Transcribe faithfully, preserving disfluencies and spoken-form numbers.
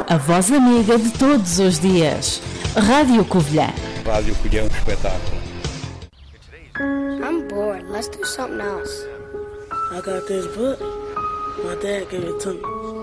A voz amiga de todos os dias. Rádio Covilhã. Rádio Covilhã é um espetáculo. I'm bored. Let's do something else. I got this book. My dad gave it to me.